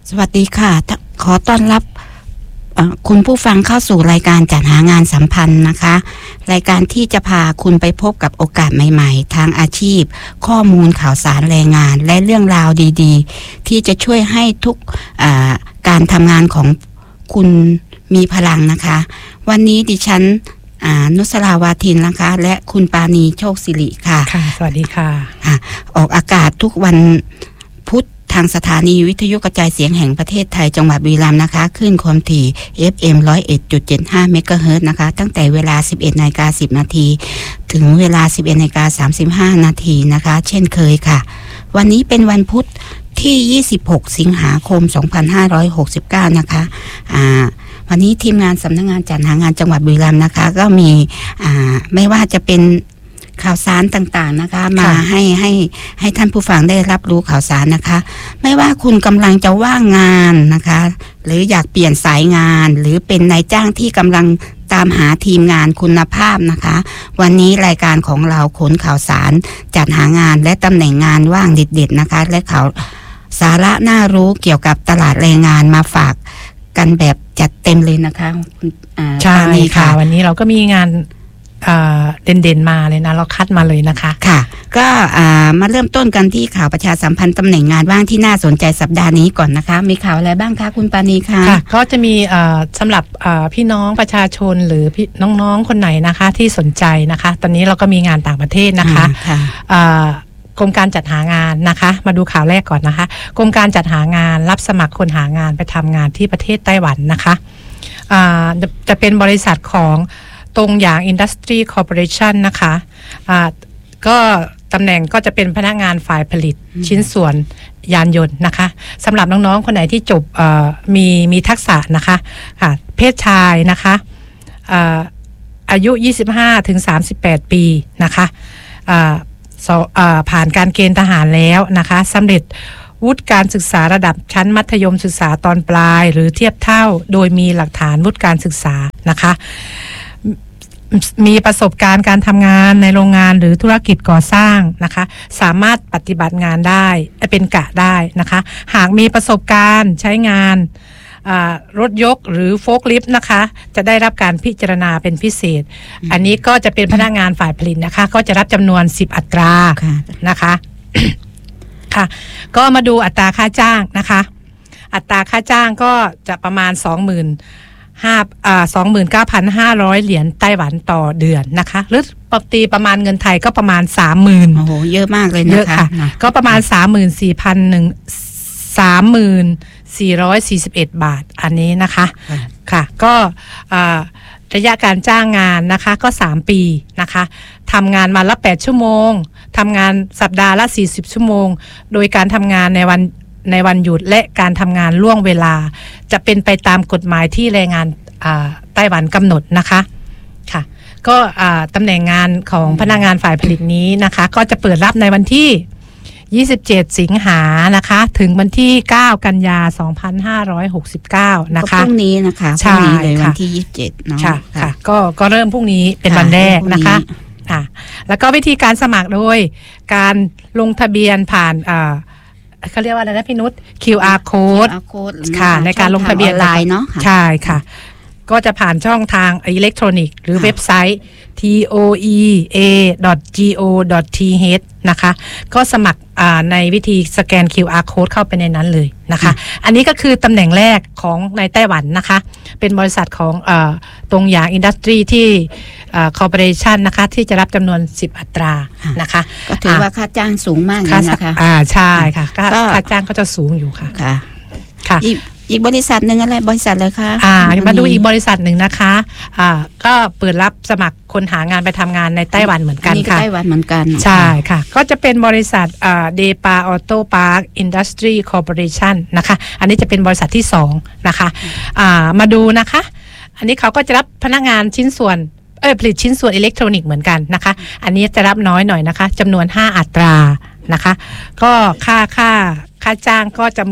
สวัสดีค่ะขอต้อนรับคุณผู้ฟังเข้าสู่รายการจัดหางานสัมพันธ์นะคะรายการที่จะพาคุณไปพบกับโอกาสใหม่ๆทางอาชีพข้อมูลข่าวสารแรงงานและเรื่องราวดีๆที่จะช่วยให้ทุกการทำงานของคุณมีพลังนะคะวันนี้ดิฉันนุสราวาทินนะคะและคุณปานีโชคศิริค่ะค่ะสวัสดีค่ะออกอากาศทุกวันพุธทางสถานีวิทยุกระจายเสียงแห่งประเทศไทยจังหวัดบุรีรัมย์นะคะคลื่นความถี่ FM 101.75 เมกะเฮิรตซ์นะคะตั้งแต่เวลา 11:10 น.ถึงเวลา 11:35 น.นะคะเช่นเคยค่ะวันนี้เป็นวันพุธที่26 สิงหาคม 2569 นะคะวันนี้ทีมงานสำนักงานจัดหางานจังหวัดบุรีรัมย์นะคะก็มีไม่ว่าจะเป็นข่าวสารต่างๆนะคะมาให้ท่านผู้ฟังได้รับรู้ข่าวสารนะคะไม่ว่าคุณกำลังจะว่างงานนะคะหรืออยากเปลี่ยนสายงานหรือเป็นนายจ้างที่กำลังตามหาทีมงานคุณภาพนะคะวันนี้รายการของเราขนข่าวสารจัดหางานและตำแหน่งงานว่างเด็ดๆนะคะและข่าวสาระน่ารู้เกี่ยวกับตลาดแรงงานมาฝากกันแบบจัดเต็มเลยนะคะใช่ค่ะวันนี้เราก็มีงานเด่นๆมาเลยนะเราคัดมาเลยนะคะค่ะก็มาเริ่มต้นกันที่ข่าวประชาสัมพันธ์ตำแหน่งงานว่างที่น่าสนใจสัปดาห์นี้ก่อนนะคะมีข่าวอะไรบ้างคะคุณปานีคะค่ะก็จะมีสำหรับพี่น้องประชาชนหรือพี่น้องๆคนไหนนะคะที่สนใจนะคะตอนนี้เราก็มีงานต่างประเทศนะคะกรมการจัดหางานนะคะมาดูข่าวแรกก่อนนะคะกรมการจัดหางานรับสมัครคนหางานไปทำงานที่ประเทศไต้หวันนะคะจะเป็นบริษัทของตรงอย่าง Industry Corporation นะคะก็ตำแหน่งก็จะเป็นพนักงานฝ่ายผลิตชิ้นส่วนยานยนต์นะคะสำหรับน้องๆคนไหนที่จบมีทักษะนะคะค่ะเพศชายนะคะอายุ 25-38 ปีนะคะผ่านการเกณฑ์ทหารแล้วนะคะสำเร็จวุฒิการศึกษาระดับชั้นมัธยมศึกษาตอนปลายหรือเทียบเท่าโดยมีหลักฐานวุฒิการศึกษานะคะมีประสบการณ์การทำงานในโรงงานหรือธุรกิจก่อสร้างนะคะสามารถปฏิบัติงานได้เป็นกะได้นะคะหากมีประสบการณ์ใช้งานรถยกหรือโฟล์คลิฟต์นะคะจะได้รับการพิจารณาเป็นพิเศษอันนี้ก็จะเป็นพนักงานฝ่ายผลิตนะคะก็จะรับจำนวน10อัตรานะคะค่ะก็มาดูอัตราค่าจ้างนะคะอัตราค่าจ้างก็จะประมาณ29,500 เหรียญไต้หวันต่อเดือนนะคะหรือปกติประมาณเงินไทยก็ประมาณ 30,000 โอ้โหเยอะมากเลยนะคะก็ประมาณ 34,441 บาทอันนี้นะคะค่ะก็ระยะการจ้างงานนะคะก็3ปีนะคะทำงานมาละ8ชั่วโมงทำงานสัปดาห์ละ40ชั่วโมงโดยการทำงานในวันหยุดและการทำงานล่วงเวลาจะเป็นไปตามกฎหมายที่แรงงานไต้หวันกำหนดนะคะค่ะก็ตำแหน่งงานของพนักงานฝ่ายผลิตนี้นะคะก็จะเปิดรับในวันที่27สิงหานะคะถึงวันที่9กันยา2569นะคะพรุ่งนี้นะคะพรุ่งนี้เลยวันที่27เนาะค่ะก็เริ่มพรุ่งนี้เป็นวันแรกนะคะแล้วก็วิธีการสมัครโดยการลงทะเบียนผ่านเขาเรียกว่าอะไรนะพี่นุช QR code ค่ะในการลงทะเบียนไลน์เนาะใช่ค่ะก็จะผ่านช่องทางอิเล็กทรอนิกส์หรือเว็บไซต์ toea.go.th นะคะก็สมัครในวิธีสแกน QR code เข้าไปในนั้นเลยนะคะอันนี้ก็คือตำแหน่งแรกของในไต้หวันนะคะเป็นบริษัทของตรงอย่างอินดัสทรีที่Corporation นะคะที่จะรับจำนวน10อัตรานะคะก็ถือว่าค่าจ้างสูงมากเลยนะคะใช่ค่ะค่าจ้างก็จะสูงอยู่ค่ะค่ะอีกบริษัทหนึ่งอะไรบริษัทเลยคะมาดูอีกบริษัทหนึ่งนะคะก็เปิดรับสมัครคนหางานไปทำงานในไต้หวันเหมือนกันค่ะไต้หวันเหมือนกันใช่ค่ะก็จะเป็นบริษัทเดปาออโต้พาร์คอินดัสทรีคอร์ปอเรชั่นนะคะอันนี้จะเป็นบริษัทที่2นะคะมาดูนะคะอันนี้เขาก็จะรับพนักงานชิ้นส่วนผลิตชิ้นส่วนอิเล็กทรอนิกส์เหมือนกันนะคะอันนี้จะรับน้อยหน่อยนะคะจำนวน5อัตรานะคะก็ค่าจ้างก็จะ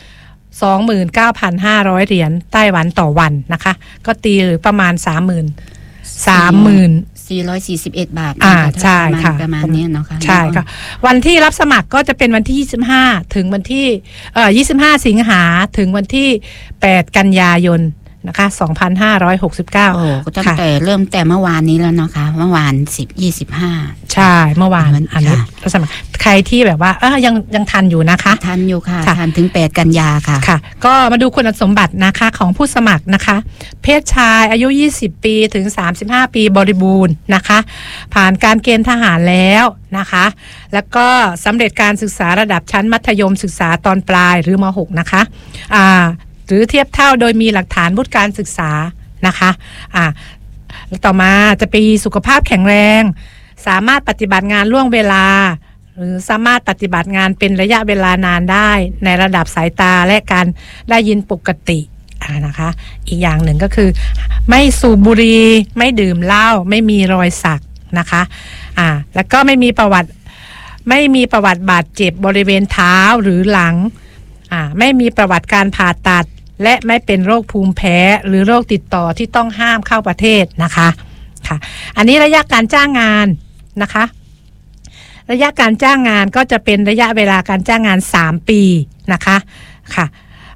29,500 เหรียญไต้หวันต่อวันนะคะก็ตีหรือประมาณ30,000 441 บาทใช่ค่ะประมาณนี้เนาะค่ะใช่ค่ะวันที่รับสมัครก็จะเป็นวันที่25ถึงวันที่25สิงหาถึงวันที่8กันยายนนะคะ2569 โอ้ก็ตั้งแต่เริ่มแต่เมื่อวานนี้แล้วเนาะค่ะเมื่อวาน25ใช่เมื่อวานอันนี้สมัครใครที่แบบว่ายังทันอยู่นะคะทันอยู่ค่ะทันถึง8กันยาค่ะก็มาดูคุณสมบัตินะคะของผู้สมัครนะคะเพศชายอายุ20ปีถึง35ปีบริบูรณ์นะคะผ่านการเกณฑ์ทหารแล้วนะคะแล้วก็สำเร็จการศึกษาระดับชั้นมัธยมศึกษาตอนปลายหรือม.6 นะคะหรือเทียบเท่าโดยมีหลักฐานวุฒิการศึกษานะคะต่อมาจะมีสุขภาพแข็งแรงสามารถปฏิบัติงานล่วงเวลาหรือสามารถปฏิบัติงานเป็นระยะเวลานานได้ในระดับสายตาและการได้ยินปกตินะคะอีกอย่างหนึ่งก็คือไม่สูบบุหรี่ไม่ดื่มเหล้าไม่มีรอยสักนะคะแล้วก็ไม่มีประวัติบาดเจ็บบริเวณเท้าหรือหลังไม่มีประวัติการผ่าตัดและไม่เป็นโรคภูมิแพ้หรือโรคติดต่อที่ต้องห้ามเข้าประเทศนะคะค่ะอันนี้ระยะการจ้างงานนะคะระยะการจ้างงานก็จะเป็นระยะเวลาการจ้างงาน3ปีนะคะค่ะ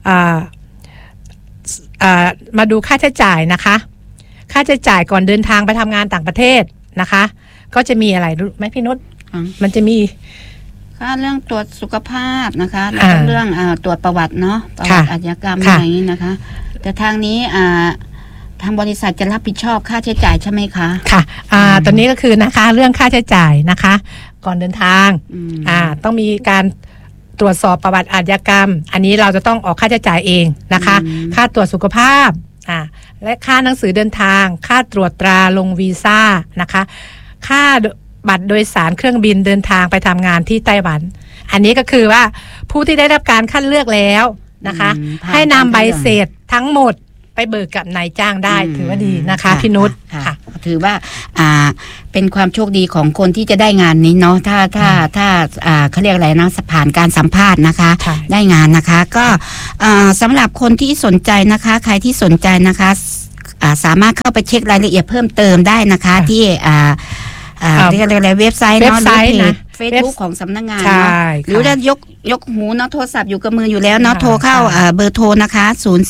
มาดูค่าใช้จ่ายนะคะค่าใช้จ่ายก่อนเดินทางไปทำงานต่างประเทศนะคะก็จะมีอะไรรู้ไหมพี่นุชมันจะมีค่าเรื่องตรวจสุขภาพนะคะแล้วก็เรื่องตรวจประวัติเนาะประวัติอาชญากรรมอะไรอย่างนี้นะคะแต่ทางนี้ทางบริษัทจะรับผิดชอบค่าใช้จ่ายใช่ไหมคะค่ะตอนนี้ก็คือนะคะเรื่องค่าใช้จ่ายนะคะก่อนเดินทางต้องมีการตรวจสอบประวัติอาชญากรรมอันนี้เราจะต้องออกค่าใช้จ่ายเองนะคะค่าตรวจสุขภาพและค่าหนังสือเดินทางค่าตรวจตราลงวีซ่านะคะค่าบัตรโดยสารเครื่องบินเดินทางไปทำงานที่ไต้หวันอันนี้ก็คือว่าผู้ที่ได้รับการคัดเลือกแล้วนะคะให้นำใบเสร็จทั้งหมดไปเบิกกับนายจ้างได้ถือว่าดีนะคะพี่นุชค่ะถือว่าเป็นความโชคดีของคนที่จะได้งานนี้เนาะถ้าเขาเรียกอะไรนะผ่านการสัมภาษณ์นะคะได้งานนะคะก็สำหรับคนที่สนใจนะคะใครที่สนใจนะคะสามารถเข้าไปเช็ครายละเอียดเพิ่มเติมได้นะคะที่เรียกอะไรเว็บไซต์เนาะหรือเพจ Facebook ของสำนักงานเนาะหรือจะยกหูเนาะโทรศัพท์อยู่กับมืออยู่แล้วเนาะโทรเข้าเบอร์โทรนะคะ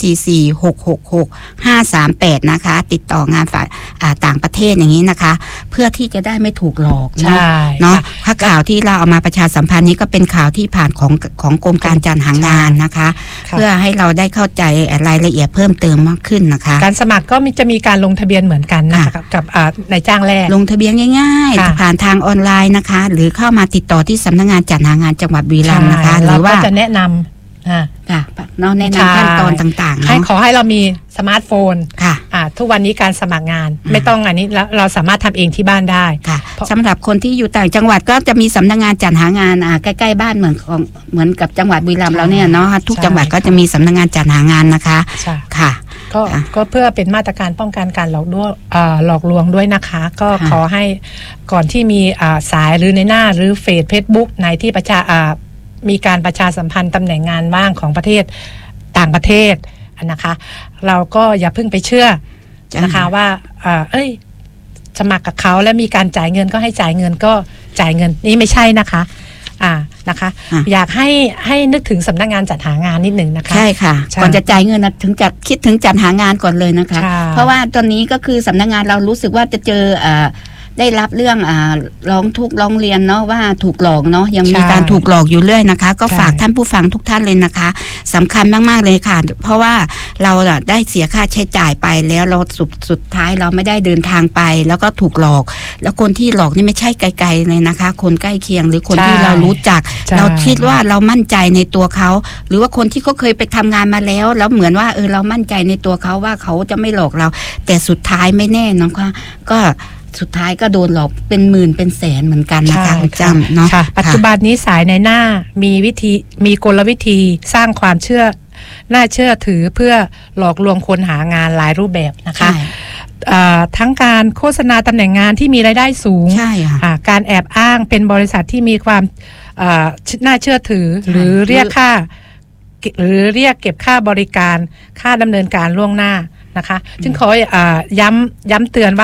044-666-538นะคะติดต่องานฝ่ายต่างประเทศอย่างนี้นะคะเพื่อที่จะได้ไม่ถูกหลอกเนาะถ้าข่าวที่เราเอามาประชาสัมพันธ์นี้ก็เป็นข่าวที่ผ่านของกรมการจัดหางานนะคะเพื่อให้เราได้เข้าใจรายละเอียดเพิ่มเติมมากขึ้นนะคะการสมัครก็จะมีการลงทะเบียนเหมือนกันนะคะกับนายจ้างแรกลงทะเบียนง่ายๆผ่านทางออนไลน์นะคะหรือเข้ามาติดต่อที่สำนักงานจัดหางานจังหวัดบุรีรัมย์นะคะหรือว่าจะแนะนำค่ะแนะนำขั้นตอนต่างๆขอให้เรามีสมาร์ทโฟนค่ะทุกวันนี้การสมัครงานไม่ต้องอันนี้เราสามารถทำเองที่บ้านได้ค่ะสำหรับคนที่อยู่ต่างจังหวัดก็จะมีสำนักงานจัดหางานใกล้ๆบ้านเหมือนกับจังหวัดบุรีรัมย์เราเนี่ยเนาะทุกจังหวัดก็จะมีสำนักงานจัดหางานนะคะค่ะก็เพื่อเป็นมาตรการป้องกันการหลอกลวงด้วยนะคะก็ขอให้ก่อนที่มีสายหรือในหน้าหรือเฟซบุ๊กในที่มีการประชาสัมพันธ์ตำแหน่งงานว่างของประเทศต่างประเทศนะคะเราก็อย่าเพิ่งไปเชื่อนะคะว่าสมัครกับเขาแล้วมีการจ่ายเงินก็ให้จ่ายเงินก็จ่ายเงินนี่ไม่ใช่นะคะนะคะอยากให้นึกถึงสำนักงานจัดหางานนิดหนึ่งนะคะใช่ค่ะก่อนจะจ่ายเงินนะถึงจะคิดถึงจัดหางานก่อนเลยนะคะเพราะว่าตอนนี้ก็คือสำนักงานเรารู้สึกว่าจะเจอได้รับเรื่องร้องเรียนเนาะว่าถูกหลอกเนาะยังมีการถูกหลอกอยู่เรื่อยนะคะก็ฝากท่านผู้ฟังทุกท่านเลยนะคะสำคัญมากๆเลยค่ะเพราะว่าเราได้เสียค่าใช้จ่ายไปแล้วเราสุดท้ายเราไม่ได้เดินทางไปแล้วก็ถูกหลอกแล้วคนที่หลอกนี่ไม่ใช่ไกลๆเลยนะคะคนใกล้เคียงหรือคนที่เรารู้จักเราคิดว่าเรามั่นใจในตัวเขาหรือว่าคนที่เขาเคยไปทำงานมาแล้วเหมือนว่าเรามั่นใจในตัวเขาว่าเขาจะไม่หลอกเราแต่สุดท้ายไม่แน่นะคะก็สุดท้ายก็โดนหลอกเป็นหมื่นเป็นแสนเหมือนกันนะคะคุณจำเนาะปัจจุบันนี้สายในหน้ามีกลวิธีสร้างความน่าเชื่อถือเพื่อหลอกลวงคนหางานหลายรูปแบบนะคะทั้งการโฆษณาตำแหน่งงานที่มีรายได้สูงการแอบอ้างเป็นบริษัทที่มีความน่าเชื่อถือหรือเรียกเก็บค่าบริการค่าดำเนินการล่วงหน้านะคะจึงขอย้ำเตือนว่า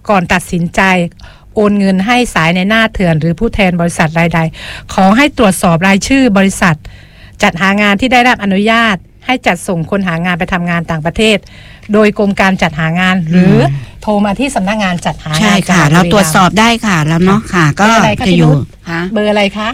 ก่อนตัดสินใจโอนเงินให้สายในหน้าเถื่อนหรือผู้แทนบริษัทรายใดขอให้ตรวจสอบรายชื่อบริษัทจัดหางานที่ได้รับอนุญาตให้จัดส่งคนหางานไปทำงานต่างประเทศโดยกรมการจัดหางานหรือโทรมาที่สำนักงานจัดหางานใช่ค่ะเราตรวจสอบได้ค่ะแล้วเนาะค่ะก็จะอยู่เบอร์อะไรคะ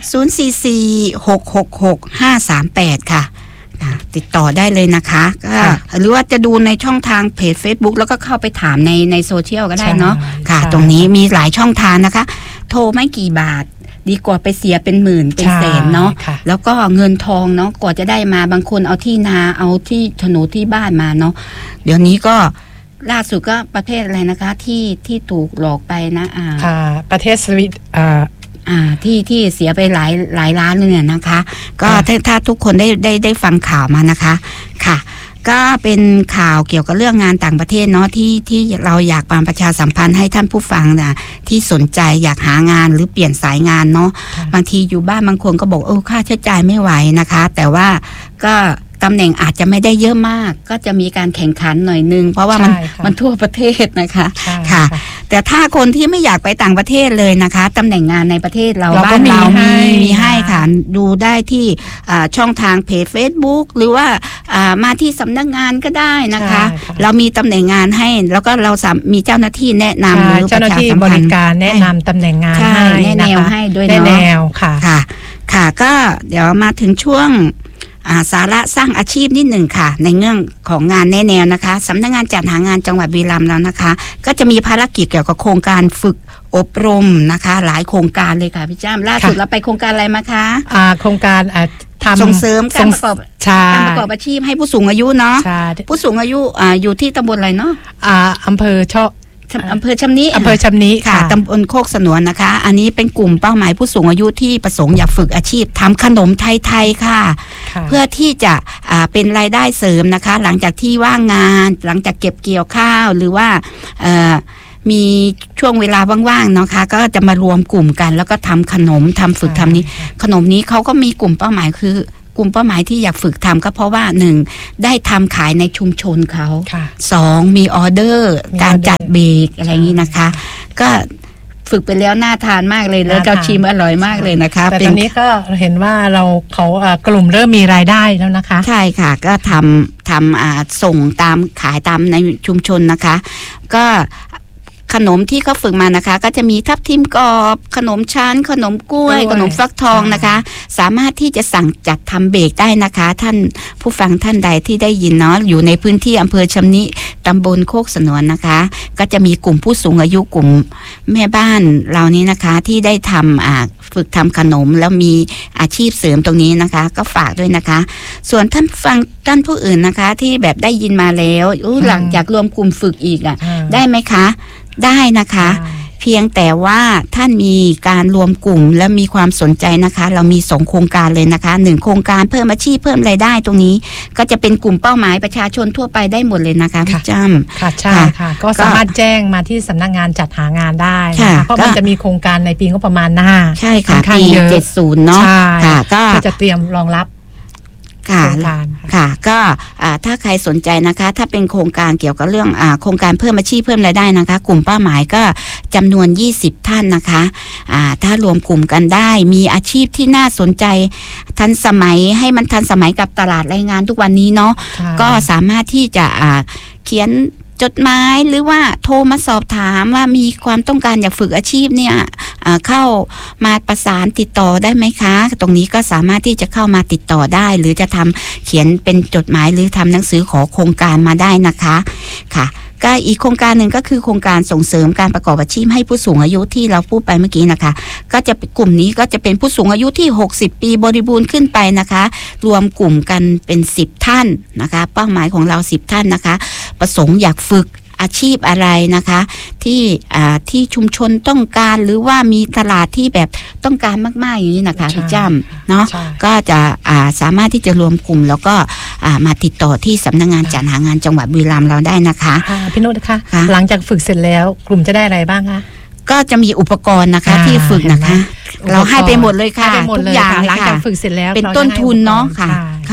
044-666-538ค่ะติดต่อได้เลยนะคะก็หรือว่าจะดูในช่องทางเพจ Facebook แล้วก็เข้าไปถามในโซเชียลก็ได้เนาะค่ะตรงนี้มีหลายช่องทางนะคะโทรไม่กี่บาทดีกว่าไปเสียเป็นหมื่นเป็นแสนเนาะแล้วก็เงินทองเนาะกว่าจะได้มาบางคนเอาที่นาเอาที่โฉนดที่บ้านมาเนาะเดี๋ยวนี้ก็ล่าสุดก็ประเทศอะไรนะคะที่ถูกหลอกไปนะประเทศสวิตที่เสียไปหลายล้านเลยเนี่ยนะคะก็ถ้าทุกคนได้ฟังข่าวมานะคะค่ะก็เป็นข่าวเกี่ยวกับเรื่องงานต่างประเทศเนาะที่เราอยากประชาสัมพันธ์ให้ท่านผู้ฟังนะที่สนใจอยากหางานหรือเปลี่ยนสายงานเนาะบางทีอยู่บ้านบางคนก็บอกค่าใช้จ่ายไม่ไหวนะคะแต่ว่าก็ตำแหน่งอาจจะไม่ได้เยอะมากก็จะมีการแข่งขันหน่อยนึงเพราะว่ามันทั่วประเทศนะคะค่ะแต่ถ้าคนที่ไม่อยากไปต่างประเทศเลยนะคะตำแหน่งงานในประเทศเราบ้านเรามีให้ค่ะดูได้ที่ช่องทางเพจ Facebook หรือว่ามาที่สำนักงานก็ได้นะคะเรามีตำแหน่งงานให้แล้วก็เรามีเจ้าหน้าที่แนะนำหรือเจ้าหน้าที่บริการแนะนำตำแหน่งงานให้แนะแนวให้ด้วยเนาะแนวค่ะค่ะก็เดี๋ยวมาถึงช่วงสาระสร้างอาชีพนิดหนึ่งค่ะในเรื่องของงานแนะแนวนะคะสำนักงานจัดหางานจังหวัดบุรีรัมย์แล้วนะคะก็จะมีภารกิจเกี่ยวกับโครงการฝึกอบรมนะคะหลายโครงการเลยค่ะพี่จ้ำล่าสุดเราไปโครงการอะไรมาคะโครงการส่งเสริมการประกอบอาชีพให้ผู้สูงอายุเนาะผู้สูงอายุอยู่ที่ตำบลอะไรเนาะอำเภออำเภอชำนิค่ะตำบลโคกสนวนนะคะอันนี้เป็นกลุ่มเป้าหมายผู้สูงอายุที่ประสงค์อยากฝึกอาชีพทำขนมไทยๆค่ะเพื่อที่จะเป็นรายได้เสริมนะคะหลังจากที่ว่างงานหลังจากเก็บเกี่ยวข้าวหรือว่ามีช่วงเวลาว่างๆนะคะก็จะมารวมกลุ่มกันแล้วก็ทำขนมทำฝึกทำนี้ขนมนี้เขาก็มีกลุ่มเป้าหมายคือกลุ่มเป้าหมายที่อยากฝึกทำก็เพราะว่า1ได้ทำขายในชุมชนเขา2มีออเดอร์การจัดเบรกอะไรอย่างนี้นะคะก็ฝึกไปแล้วน่าทานมากเลยแล้วก็ชิมอร่อยมากเลยนะคะแต่ตอนนี้ก็เห็นว่าเขากลุ่มเริ่มมีรายได้แล้วนะคะใช่ค่ะก็ทำส่งตามขายตามในชุมชนนะคะก็ขนมที่เขาฝึกมานะคะก็จะมีทับทิมกรอบขนมชั้นขนมกล้วยขนมฟักทองนะคะสามารถที่จะสั่งจัดทำเบรกได้นะคะท่านผู้ฟังท่านใดที่ได้ยินเนาะอยู่ในพื้นที่อำเภอชำนิตำบลโคกสนวนนะคะก็จะมีกลุ่มผู้สูงอายุกลุ่มแม่บ้านเรานี้นะคะที่ได้ทำฝึกทำขนมแล้วมีอาชีพเสริมตรงนี้นะคะก็ฝากด้วยนะคะส่วนท่านผู้อื่นนะคะที่แบบได้ยินมาแล้วหลังจากรวมกลุ่มฝึกอีกได้ไหมคะได้นะคะเพียงแต่ว่าท่านมีการรวมกลุ่มและมีความสนใจนะคะเรามี2โครงการเลยนะคะ1โครงการเพิ่มอาชีพเพิ่มรายได้ตรงนี้ก็จะเป็นกลุ่มเป้าหมายประชาชนทั่วไปได้หมดเลยนะคะพี่จ้ำค่ะใช่ค่ะก็สามารถแจ้งมาที่สำนักงานจัดหางานได้นะคะเพราะมันจะมีโครงการในปีงบประมาณหน้าใช่ค่ะปี70เนาะค่ะก็จะเตรียมรองรับค่ะก็ถ้าใครสนใจนะคะถ้าเป็นโครงการเกี่ยวกับเรื่องโครงการเพิ่มอาชีพเพิ่มรายได้นะคะกลุ่มเป้าหมายก็จำนวน20ท่านนะคะถ้ารวมกลุ่มกันได้มีอาชีพที่น่าสนใจทันสมัยให้มันทันสมัยกับตลาดแรงงานทุกวันนี้เนาะก็สามารถที่จะเขียนจดหมายหรือว่าโทรมาสอบถามว่ามีความต้องการอยากฝึกอาชีพเนี่ยเข้ามาประสานติดต่อได้ไหมคะตรงนี้ก็สามารถที่จะเข้ามาติดต่อได้หรือจะเขียนเป็นจดหมายหรือทำหนังสือขอโครงการมาได้นะคะค่ะก็อีกโครงการหนึ่งก็คือโครงการส่งเสริมการประกอบอาชีพให้ผู้สูงอายุที่เราพูดไปเมื่อกี้นะคะก็จะกลุ่มนี้ก็จะเป็นผู้สูงอายุที่60ปีบริบูรณ์ขึ้นไปนะคะรวมกลุ่มกันเป็น10ท่านนะคะเป้าหมายของเรา10ท่านนะคะประสงค์อยากฝึกอาชีพอะไรนะคะที่ชุมชนต้องการหรือว่ามีตลาดที่แบบต้องการมากๆอย่างนี้นะคะพี่จ้ำเนาะก็จะสามารถที่จะรวมกลุ่มแล้วก็มาติดต่อที่สำนักงานจัดหางานจังหวัดบุรีรัมย์เราได้นะคะพี่นุชคะหลังจากฝึกเสร็จแล้วกลุ่มจะได้อะไรบ้างคะก็จะมีอุปกรณ์นะคะที่ฝึกนะคะเราให้ไปหมดเลยค่ะทุกอย่างหลังจากฝึกเสร็จแล้วเป็นต้นทุนเนาะค่ะ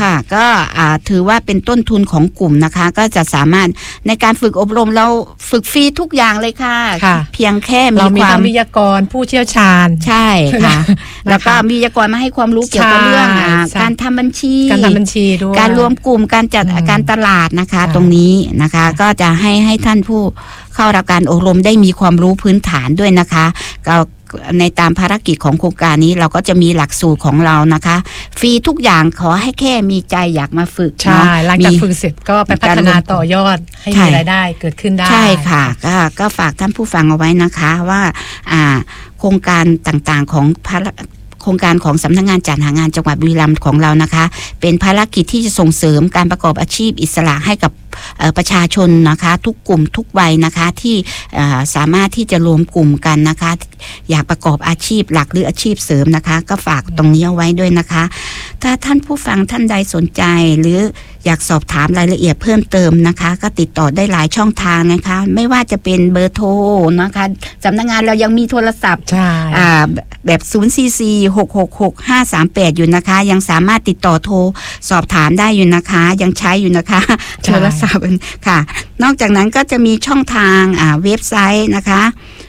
ค่ะก็ถือว่าเป็นต้นทุนของกลุ่มนะคะก็จะสามารถในการฝึกอบรมเราฝึกฟรีทุกอย่างเลยค่ะเพียงแค่มีความวิทยากรผู้เชี่ยวชาญใช่ค่ะแล้วก็มีวิทยากรมาให้ความรู้เกี่ยวกับเรื่องการทำบัญชีด้วยการรวมกลุ่มการจัดการตลาดนะคะตรงนี้นะคะก็จะให้ท่านผู้เข้ารับการอบรมได้มีความรู้พื้นฐานด้วยนะคะก็ในตามภารกิจของโครงการนี้เราก็จะมีหลักสูตรของเรานะคะฟรีทุกอย่างขอให้แค่มีใจอยากมาฝึกใช่หลังจากฝึกเสร็จก็ไปพัฒนาต่อยอดให้มีรายได้เกิดขึ้นได้ใช่ค่ะก็ฝากท่านผู้ฟังเอาไว้นะคะว่าโครงการต่างๆของโครงการของสำนักงานจัดหางานจังหวัดบุรีรัมย์ของเรานะคะเป็นภารกิจที่จะส่งเสริมการประกอบอาชีพอิสระให้กับประชาชนนะคะทุกกลุ่มทุกวัยนะคะที่สามารถที่จะรวมกลุ่มกันนะคะอยากประกอบอาชีพหลักหรืออาชีพเสริมนะคะก็ฝากตรงนี้เอาไว้ด้วยนะคะถ้าท่านผู้ฟังท่านใดสนใจหรืออยากสอบถามรายละเอียดเพิ่มเติมนะคะก็ติดต่อได้หลายช่องทางนะคะไม่ว่าจะเป็นเบอร์โทรนะคะสำนักงานเรายังมีโทรศัพท์แบบ044-666-538อยู่นะคะยังสามารถติดต่อโทรสอบถามได้อยู่นะคะยังใช้อยู่นะคะโทรศัพท์ค่ะนอกจากนั้นก็จะมีช่องทางเว็บไซต์นะคะ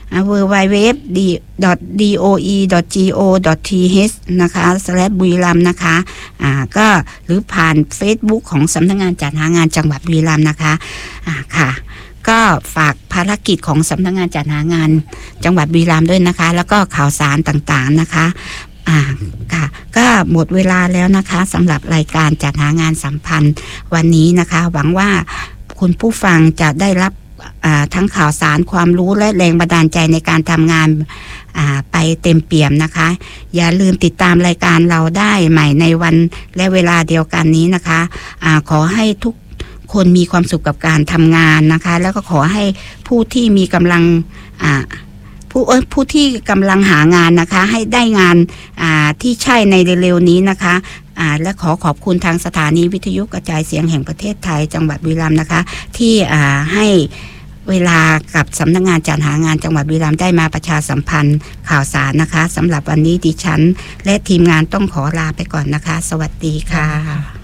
www.doe.go.th นะคะ/บุรีรัมย์นะคะก็หรือผ่าน Facebook ของสำนักงานจัดหางานจังหวัดบุรีรัมย์นะคะค่ะก็ฝากภารกิจของสำนักงานจัดหางานจังหวัดบุรีรัมย์ด้วยนะคะแล้วก็ข่าวสารต่างๆนะคะค่ะก็หมดเวลาแล้วนะคะสำหรับรายการจัดหางานสัมพันธ์วันนี้นะคะหวังว่าคุณผู้ฟังจะได้รับทั้งข่าวสารความรู้และแรงบันดาลใจในการทำงานไปเต็มเปี่ยมนะคะอย่าลืมติดตามรายการเราได้ใหม่ในวันและเวลาเดียวกันนี้นะคะขอให้ทุกคนมีความสุขกับการทำงานนะคะแล้วก็ขอให้ผู้ที่มีกำลังผู้ที่กำลังหางานนะคะให้ได้งานที่ใช่ในเร็วๆนี้นะคะและขอบคุณทางสถานีวิทยุกระจายเสียงแห่งประเทศไทยจังหวัดบุรีรัมย์นะคะที่ให้เวลากับสำนักงานจัดหางานจังหวัดบุรีรัมย์ได้มาประชาสัมพันธ์ข่าวสารนะคะสำหรับวันนี้ดิฉันและทีมงานต้องขอลาไปก่อนนะคะสวัสดีค่ะ